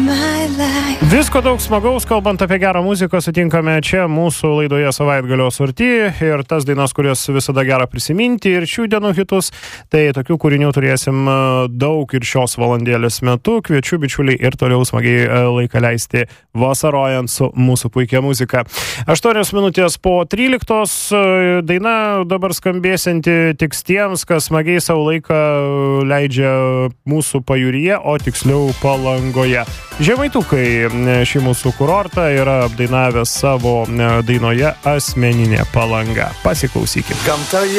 Visko daug smagaus, kalbant apie gerą muziką, sutinkame čia mūsų laidoje Savaitgalio sorti ir tas dainas, kurios visada gera prisiminti ir šių dienų hitus, tai tokių kūrinių turėsim daug ir šios valandėlės metu. Kviečiu bičiuliai ir toliau smagiai laiką leisti vasarojant su mūsų puikia muzika. 8 minutės po 13 daina dabar skambėsianti tik tiems, kas smagiai savo laiką leidžia mūsų pajūryje, o tiksliau Palangoje. Žemaitukai šį mūsų kurortą yra apdainavę savo dainoje Asmeninė Palanga. Pasiklausykim.